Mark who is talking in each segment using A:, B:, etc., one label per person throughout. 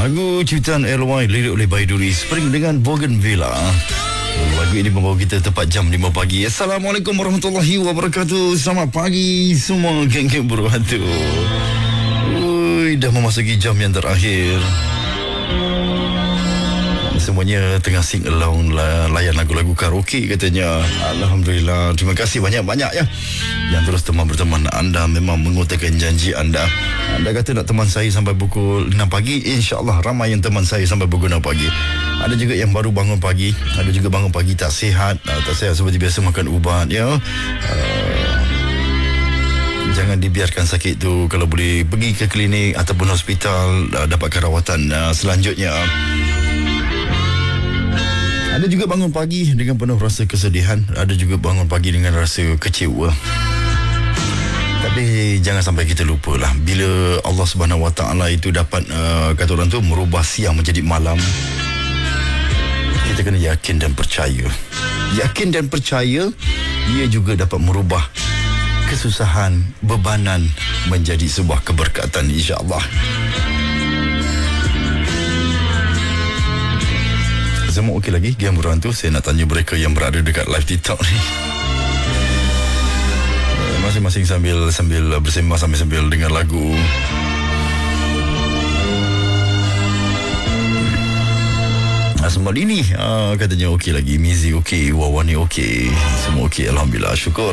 A: Lagu ciptaan LY, lirik oleh Baiduri, Spring dengan Bougainvillea. Lagu ini membawa kita tepat jam 5 pagi. Assalamualaikum warahmatullahi wabarakatuh. Selamat pagi semua geng-geng berhantu. Dah memasuki jam yang terakhir. Semuanya tengah sing along layan lagu-lagu karaoke katanya. Alhamdulillah. Terima kasih banyak-banyak ya yang terus teman berteman anda, memang mengutarakan janji anda. Anda kata nak teman saya sampai pukul 6 pagi, insya-Allah ramai yang teman saya sampai pukul 6 pagi. Ada juga yang baru bangun pagi, ada juga bangun pagi tak sihat, seperti biasa makan ubat ya. Jangan dibiarkan sakit tu, kalau boleh pergi ke klinik ataupun hospital, dapatkan rawatan selanjutnya. Ada juga bangun pagi dengan penuh rasa kesedihan, ada juga bangun pagi dengan rasa kecewa. Tapi jangan sampai kita lupa lah, bila Allah Subhanahu Wa Taala itu dapat kata orang tu merubah siang menjadi malam, kita kena yakin dan percaya. Yakin dan percaya ia juga dapat merubah kesusahan, bebanan menjadi sebuah keberkatan, insya-Allah. Semua okey lagi game berhantu? Saya nak tanya mereka yang berada dekat live TikTok ni. Masing-masing sambil bersembang, sambil dengar lagu. Asmal ini katanya okey lagi. Mizi okey, Wawani okey, semua okey, alhamdulillah, syukur.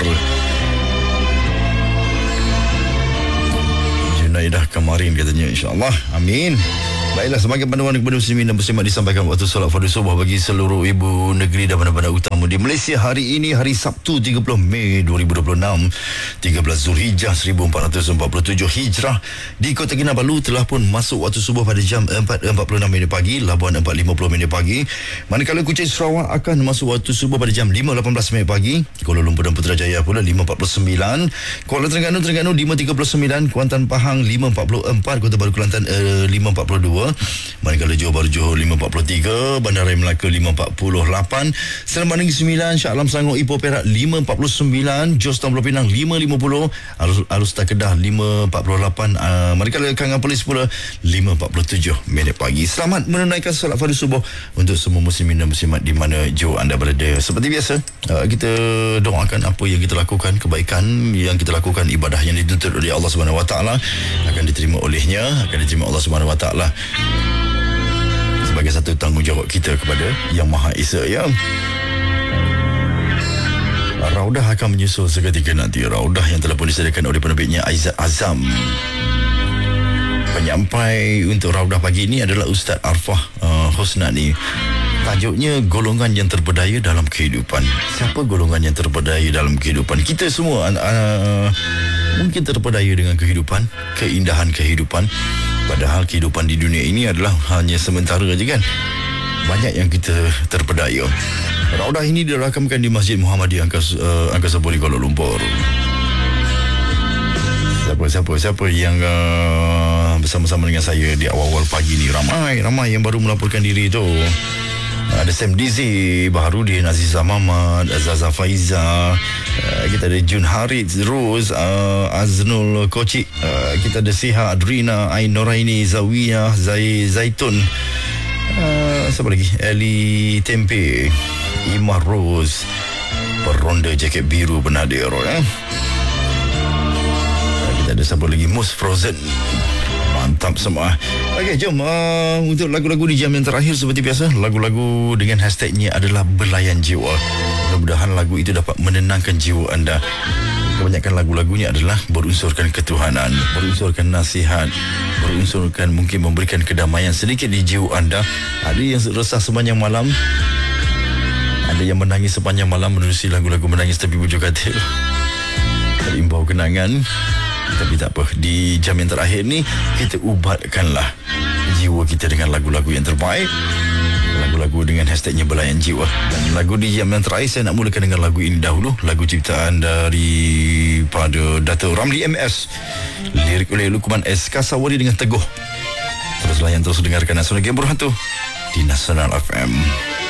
A: Junaidah kemarin katanya, insya-Allah, amin. Baiklah, sebagai panduan kepada muslimin dan muslimat disampaikan waktu solat fardu subuh bagi seluruh ibu negeri dan bandar-bandar utama di Malaysia hari ini, hari Sabtu 30 Mei 2026, 13 Zulhijjah 1447 Hijrah. Di Kota Kinabalu telah pun masuk waktu subuh pada jam 4.46 minit pagi, Labuan 4.50 minit pagi. Manakala Kuching Sarawak akan masuk waktu subuh pada jam 5.18 minit pagi, Kuala Lumpur dan Putrajaya pula 5.49, Kuala Terengganu 5.39, Kuantan Pahang 5.44, Kota Baru Kelantan 5.42, manakala Johor Bahru Johor 5.43, Bandaraya Melaka 5.48, Seremban Negeri Sembilan, Shah Alam Selangor Ipoh Perak 5.49, Jos Tan Pulau Pinang 5.50, Alustar Kedah 5.48, manakala Kangan Polis pula 5.47 minit pagi. Selamat menunaikan solat fardu subuh untuk semua muslimin dan muslimat di mana jauh anda berada. Seperti biasa, kita doakan apa yang kita lakukan, kebaikan yang kita lakukan, ibadah yang dituntut oleh Allah Subhanahu Wa Taala akan diterima olehnya, akan diterima Allah Subhanahu Wa Taala sebagai satu tanggungjawab kita kepada Yang Maha Esa ya. Raudah akan menyusul seketika nanti. Raudah yang telah pun disediakan oleh penerbitnya Aizat Azam. Penyampai untuk Raudah pagi ini adalah Ustaz Arfah Husnani. Tajuknya golongan yang terpedaya dalam kehidupan. Siapa golongan yang terpedaya dalam kehidupan? Kita semua mungkin terpedaya dengan kehidupan, keindahan kehidupan. Padahal kehidupan di dunia ini adalah hanya sementara je kan. Banyak yang kita terpedaya. Raudah ini dirakamkan di Masjid Muhammadiyah Angkasa Puri Kuala Lumpur. Siapa yang bersama-sama dengan saya di awal-awal pagi ni? Ramai yang baru melaporkan diri tu. Ada Sam Dizi, Baharudin, Azizah Mahmad, Azaza Faiza, kita ada Jun Harith, Rose, Aznul Koci, kita ada Siha Adrina, Ain Noraini, Zawiyah, Zaitun, siapa lagi? Eli Tempe, Imah Rose, Peronda Jaket Biru Benadir, kita ada siapa lagi? Mus Frozen. Mantap semua. Okey, jom untuk lagu-lagu di jam yang terakhir seperti biasa, lagu-lagu dengan hashtagnya adalah Belayan Jiwa. Mudah-mudahan lagu itu dapat menenangkan jiwa anda. Kebanyakan lagu-lagunya adalah berunsurkan ketuhanan, berunsurkan nasihat, berunsurkan mungkin memberikan kedamaian sedikit di jiwa anda. Ada yang resah sepanjang malam, ada yang menangis sepanjang malam menerusi lagu-lagu menangis tepi bujur katil, terimbau kenangan. Tapi tak apa, di jam yang terakhir ni kita ubatkanlah jiwa kita dengan lagu-lagu yang terbaik, lagu-lagu dengan hashtagnya Belayan Jiwa. Dan lagu di jam yang terakhir saya nak mulakan dengan lagu ini dahulu, lagu ciptaan daripada Dato' Ramli MS, lirik oleh Lukman S. Kasawari dengan Teguh. Terus layan, terus dengarkan Nasional Game Berhantu di Nasional FM.